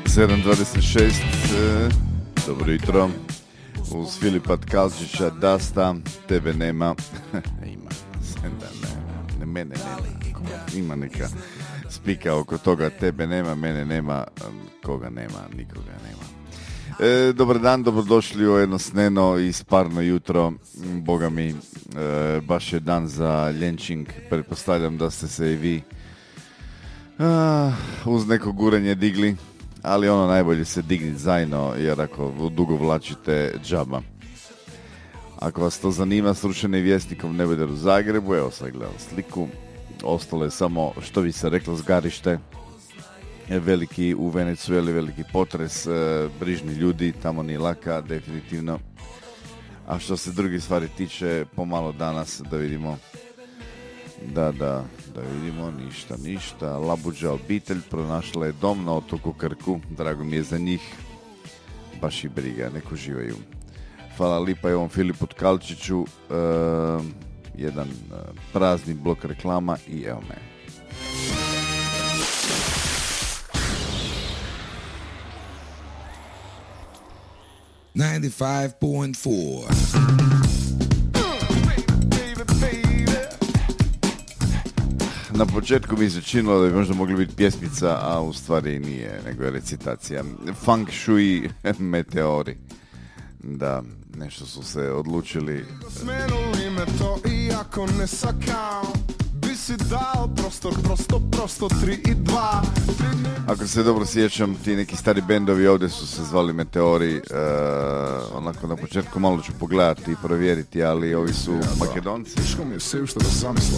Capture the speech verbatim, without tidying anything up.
sedam dvadeset šest, e, dobro jutro, uz Filipa Tkalčića, Dasta, tebe nema, ima, da ne, ne, mene nema, ima neka spika oko toga, tebe nema, mene nema, koga nema, nikoga nema. E, dobar dan, dobrodošli u jedno sneno i sparno jutro, boga mi, e, baš je dan za ljenčing, pretpostavljam da ste se i vi a, uz neko guranje digli, ali ono najbolje se digniti zajedno, jer ako dugo vlačite džaba. Ako vas to zanima, srušeni Vjesnikom Nebojder u Zagrebu, evo sad gledam sliku, ostalo je samo, što bi se reklo, zgarište, veliki u Venezueli, veliki potres, brižni ljudi, tamo nije laka, definitivno. A što se drugi stvari tiče, pomalo danas da vidimo, da, da, da vidimo, ništa, ništa. Labuđa obitelj pronašla je dom na otoku Krku, drago mi je za njih, baš i briga, nek uživaju. Hvala lipa i ovom Filipu Tkalčiću, uh, jedan uh, prazni blok reklama i evo me. ninety-five point four. Na početku mi se činilo da bi možda mogla biti pjesmica, a u stvari nije, nego je recitacija. Feng shui meteori. Da, nešto su se odlučili. Smenuli me to iako ne sakao, bi si dao prostor, prosto, prosto, tri i dva. Ako se dobro sjećam, ti neki stari bendovi ovdje su se zvali Meteori, uh, onako na početku malo ću pogledati i provjeriti, ali ovi su Makedonci. Tiško mi je sve što da zamisla.